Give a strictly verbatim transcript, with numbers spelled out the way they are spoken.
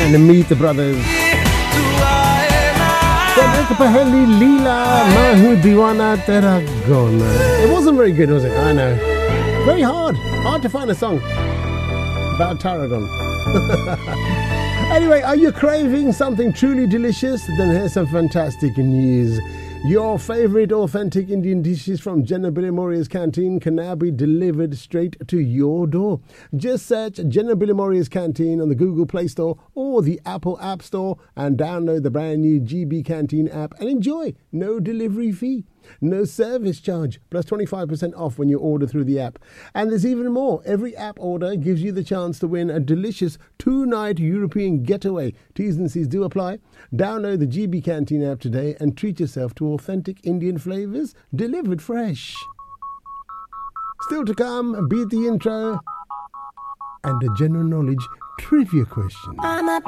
and Meet the Brothers. From Ek Paheli Leela Mahu Diwana Tera Gona. It wasn't very good, was it? I know. Very hard. Hard to find a song about Tarragon. Anyway, are you craving something truly delicious? Then here's some fantastic news. Your favorite authentic Indian dishes from Jenna Billy Moria's Canteen can now be delivered straight to your door. Just search Jenna Billy Moria's Canteen on the Google Play Store or the Apple App Store and download the brand new G B Canteen app and enjoy. No delivery fee, no service charge, plus twenty-five percent off when you order through the app. And there's even more. Every app order gives you the chance to win a delicious two-night European getaway. T's and C's do apply. Download the G B Canteen app today and treat yourself to authentic Indian flavors delivered fresh. Still to come, beat the intro and a general knowledge trivia question. I'm a